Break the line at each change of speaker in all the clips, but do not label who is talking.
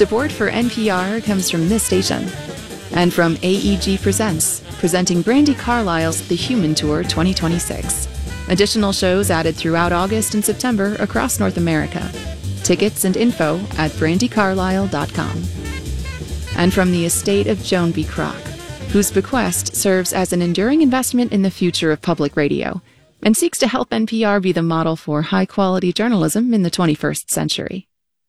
Support for NPR comes from this station and from AEG Presents, presenting Brandi Carlile's The Human Tour 2026. Additional shows added throughout August and September across North America. Tickets and info at brandicarlile.com. And from the estate of Joan B. Kroc, whose bequest serves as an enduring investment in the future of public radio and seeks to help NPR be the model for high-quality journalism in the 21st century.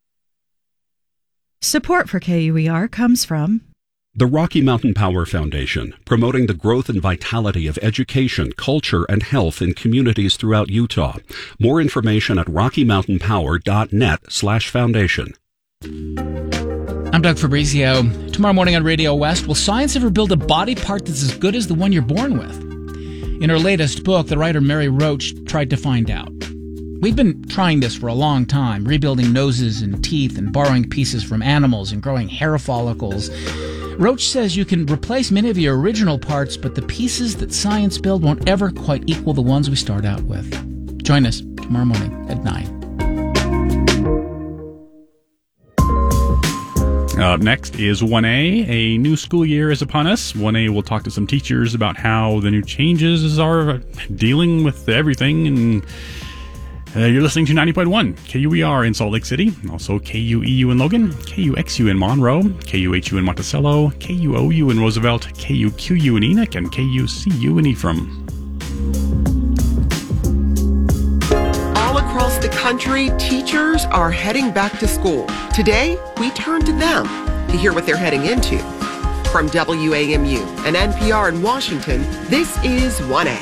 Support for KUER comes from
the Rocky Mountain Power Foundation, promoting the growth and vitality of education, culture, and health in communities throughout Utah. More information at rockymountainpower.net/foundation.
I'm Doug Fabrizio. Tomorrow morning on Radio West, will science ever build a body part that's as good as the one you're born with? In her latest book, the writer Mary Roach tried to find out. We've been trying this for a long time, rebuilding noses and teeth and borrowing pieces from animals and growing hair follicles. Roach says you can replace many of your original parts, but the pieces that science build won't ever quite equal the ones we start out with. Join us tomorrow morning at 9.
Up next is 1A. A new school year is upon us. 1A will talk to some teachers about how the new changes are dealing with everything. And you're listening to 90.1 KUER in Salt Lake City, also KUEU in Logan, KUXU in Monroe, KUHU in Monticello, KUOU in Roosevelt, KUQU in Enoch, and KUCU in Ephraim.
All across the country, teachers are heading back to school. Today, we turn to them to hear what they're heading into. From WAMU and NPR in Washington, this is 1A.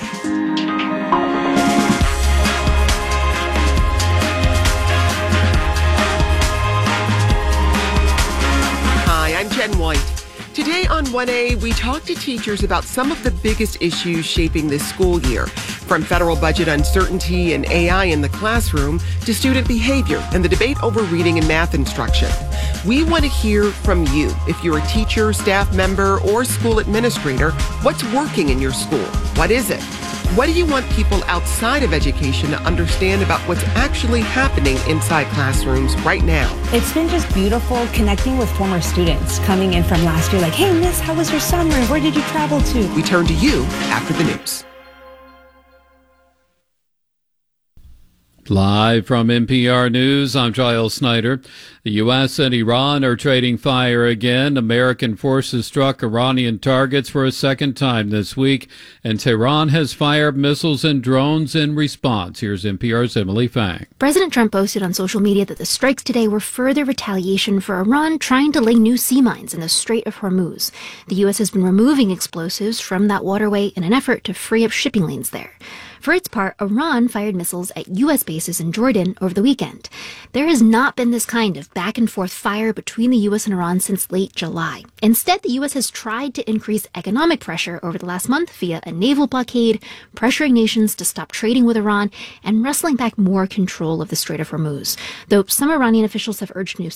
Jen White. Today on 1A, we talk to teachers about some of the biggest issues shaping this school year, from federal budget uncertainty and AI in the classroom to student behavior and the debate over reading and math instruction. We want to hear from you. If you're a teacher, staff member, or school administrator, what's working in your school? What is it? What do you want people outside of education to understand about what's actually happening inside classrooms right now?
It's been just beautiful connecting with former students coming in from last year like, hey, Miss, how was your summer? Where did you travel to?
We turn to you after the news.
Live from NPR News, I'm Giles Snyder. The U.S. and Iran are trading fire again. American forces struck Iranian targets for a second time this week, and Tehran has fired missiles and drones in response. Here's NPR's Emily Fang.
President Trump posted on social media that the strikes today were further retaliation for Iran trying to lay new sea mines in the Strait of Hormuz. The U.S. has been removing explosives from that waterway in an effort to free up shipping lanes there. For its part, Iran fired missiles at U.S. bases in Jordan over the weekend. There has not been this kind of back-and-forth fire between the U.S. and Iran since late July. Instead, the U.S. has tried to increase economic pressure over the last month via a naval blockade, pressuring nations to stop trading with Iran, and wrestling back more control of the Strait of Hormuz. Though some Iranian officials have urged new